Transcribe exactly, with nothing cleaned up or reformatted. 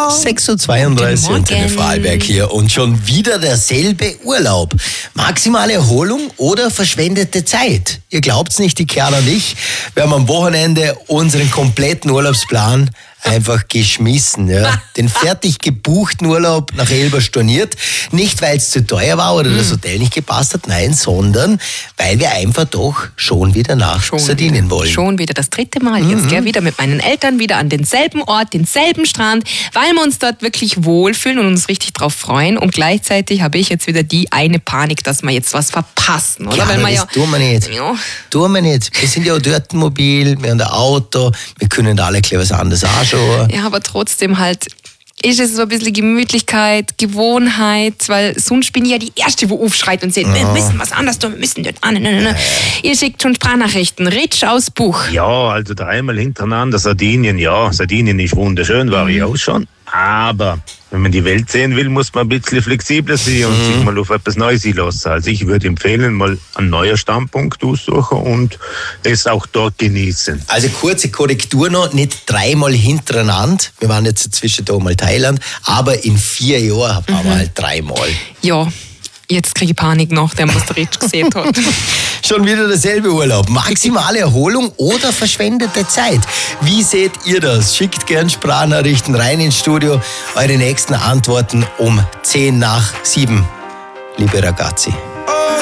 sechs Uhr zweiunddreißig und Vorarlberg hier und schon wieder derselbe Urlaub. Maximale Erholung oder verschwendete Zeit? Ihr glaubt's nicht, die Kerl und ich, wir haben am Wochenende unseren kompletten Urlaubsplan einfach geschmissen. Ja. Den fertig gebuchten Urlaub nach Elba storniert. Nicht, weil es zu teuer war oder mm. das Hotel nicht gepasst hat, nein, sondern weil wir einfach doch schon wieder nach schon Sardinien wieder. wollen. Schon wieder das dritte Mal mm-hmm. jetzt, gell? Wieder mit meinen Eltern, wieder an denselben Ort, denselben Strand, weil wir uns dort wirklich wohlfühlen und uns richtig drauf freuen. Und gleichzeitig habe ich jetzt wieder die eine Panik, dass wir jetzt was verpassen, oder? Ja, weil wir das ja, tun wir nicht. Ja. Tun wir nicht. Wir sind ja auch dort mobil, wir haben ein Auto, wir können da alle gleich was anderes anschauen. Ja, aber trotzdem halt ist es so ein bisschen Gemütlichkeit, Gewohnheit, weil sonst bin ich ja die Erste, die aufschreit und sagt, ja. wir müssen was anderes tun, wir müssen dort an. Ja. Ihr schickt schon Sprachnachrichten. Ritsch aus Buch. Ja, also dreimal hintereinander Sardinien, ja, Sardinien ist wunderschön, war mhm. ich auch schon. Aber wenn man die Welt sehen will, muss man ein bisschen flexibler sein und mhm. sich mal auf etwas Neues einlassen. Also ich würde empfehlen, mal einen neuen Standpunkt aussuchen und es auch dort genießen. Also kurze Korrektur noch, nicht dreimal hintereinander. Wir waren jetzt zwischendurch mal Thailand, aber in vier Jahren waren wir mhm. halt dreimal. Ja. Jetzt kriege ich Panik noch, der was der Ritsch gesehen hat. Schon wieder derselbe Urlaub. Maximale Erholung oder verschwendete Zeit? Wie seht ihr das? Schickt gern Sprachnachrichten rein ins Studio. Eure nächsten Antworten um zehn nach sieben. Liebe Ragazzi.